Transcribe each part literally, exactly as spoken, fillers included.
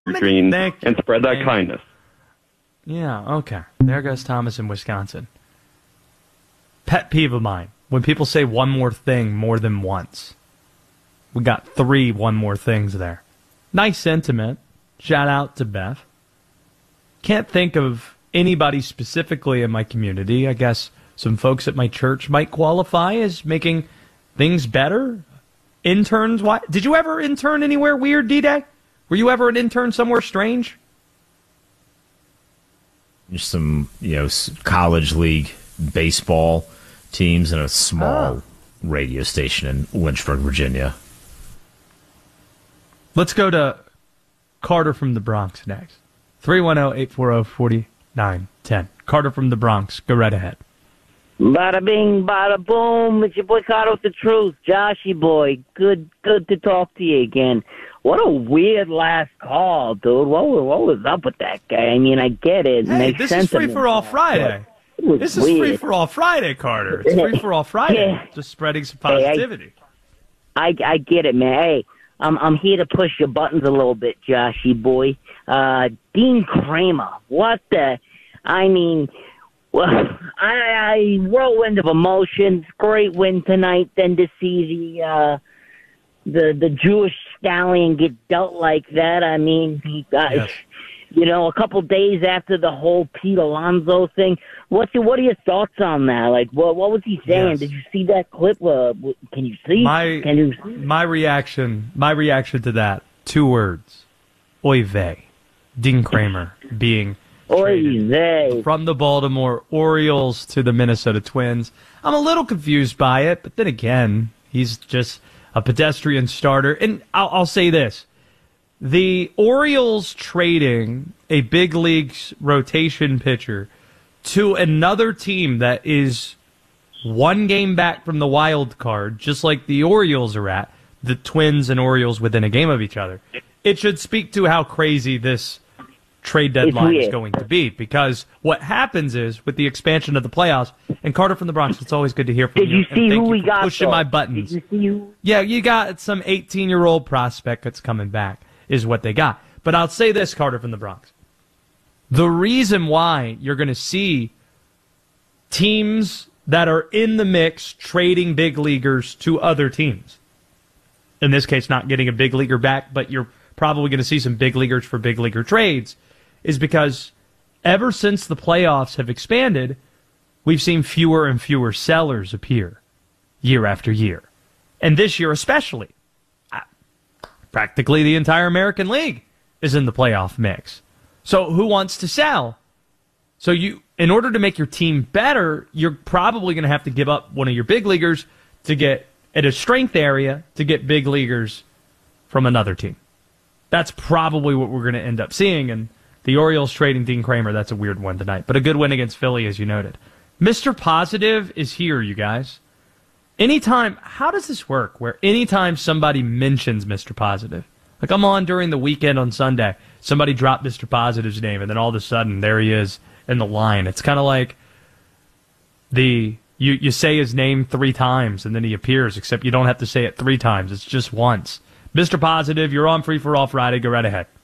dreams Thank you. and spread that Thank kindness. Yeah, okay. There goes Thomas in Wisconsin. Pet peeve of mine, when people say one more thing more than once. We got three one more things there. Nice sentiment. Shout out to Beth. Can't think of anybody specifically in my community. I guess some folks at my church might qualify as making things better. Interns, why? Did you ever intern anywhere weird, D-Day? Were you ever an intern somewhere strange? Some, you know, college league baseball teams and a small oh. radio station in Lynchburg, Virginia. Let's go to Carter from the Bronx next. three one zero, eight four zero, four nine one zero. Carter from the Bronx. Go right ahead. Bada bing, bada boom. It's your boy Carter with the truth. Joshy boy. Good good to talk to you again. What a weird last call, dude. What, what was up with that guy? I mean, I get it. it Hey, makes this sense is Free for All Friday. This is weird. Free for All Friday, Carter. It's Free for All Friday. Yeah. Just spreading some Hey, I- positivity. I, I get it, man. Hey, I'm I'm here to push your buttons a little bit, Joshy boy. Uh, Dean Kramer. What the? I mean, well, I, I whirlwind of emotions. Great win tonight. Then to see the uh, the the Jewish stallion get dealt like that. I mean, he got. Yes. You know, a couple days after the whole Pete Alonso thing, what's your, what are your thoughts on that? Like, what what was he saying? Yes. Did you see that clip? Uh, can you see? My can you see? my reaction my reaction to that, two words. Oy vey. Dean Kramer being Oy traded vey. from the Baltimore Orioles to the Minnesota Twins. I'm a little confused by it, but then again, he's just a pedestrian starter. And I'll, I'll say this. The Orioles trading a big leagues rotation pitcher to another team that is one game back from the wild card, just like the Orioles are at, the Twins and Orioles within a game of each other. It should speak to how crazy this trade deadline is going to be, because what happens is with the expansion of the playoffs, and Carter from the Bronx, it's always good to hear from Did you. you and see thank who you we for got? pushing though? my buttons. Did you see who? Yeah, you got some eighteen-year-old prospect that's coming back, is what they got. But I'll say this, Carter from the Bronx. The reason why you're going to see teams that are in the mix trading big leaguers to other teams, in this case not getting a big leaguer back, but you're probably going to see some big leaguers for big leaguer trades, is because ever since the playoffs have expanded, we've seen fewer and fewer sellers appear year after year. And this year especially. Practically the entire American League is in the playoff mix. So who wants to sell? So you, in order to make your team better, you're probably going to have to give up one of your big leaguers to get at a strength area to get big leaguers from another team. That's probably what we're going to end up seeing. And the Orioles trading Dean Kramer, that's a weird one tonight. But a good win against Philly, as you noted. Mister Positive is here, you guys. Anytime, how does this work? Where anytime somebody mentions Mister Positive, like I'm on during the weekend on Sunday, somebody dropped Mister Positive's name, and then all of a sudden there he is in the line. It's kind of like the you you say his name three times and then he appears, except you don't have to say it three times. It's just once. Mister Positive, you're on Free for All Friday. Go right ahead.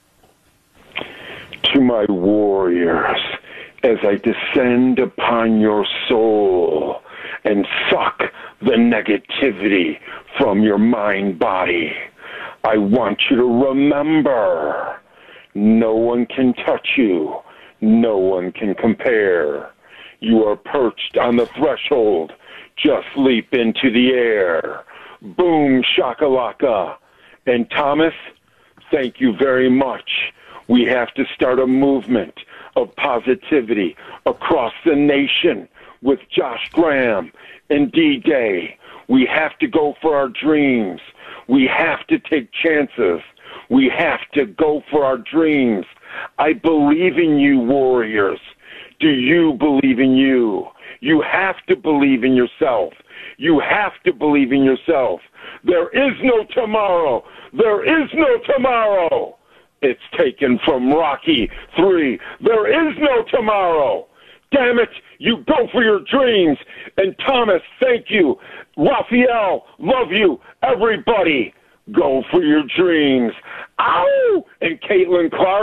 To my warriors, as I descend upon your soul and suck the negativity from your mind body, I want you to remember, no one can touch you, no one can compare. You are perched on the threshold, just leap into the air. Boom shakalaka. And Thomas, thank you very much. We have to start a movement of positivity across the nation with Josh Graham and D-Day. We have to go for our dreams. We have to take chances. We have to go for our dreams. I believe in you, warriors. Do you believe in you? You have to believe in yourself. You have to believe in yourself. There is no tomorrow. There is no tomorrow. It's taken from Rocky three. There is no tomorrow. Damn it, you go for your dreams. And Thomas, thank you. Raphael, love you. Everybody, go for your dreams. Ow! And Caitlin Clark